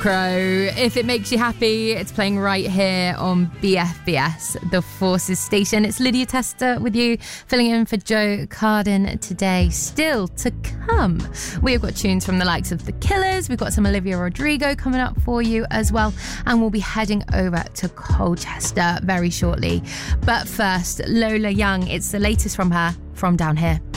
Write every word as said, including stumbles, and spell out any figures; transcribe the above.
Crow. If it makes you happy, it's playing right here on B F B S, the Forces station. It's Lydia Tester with you, filling in for Joe Carden today. Still to come, we've got tunes from the likes of The Killers. We've got some Olivia Rodrigo coming up for you as well, and we'll be heading over to Colchester very shortly. But first, Lola Young. It's the latest from her, From Down Here.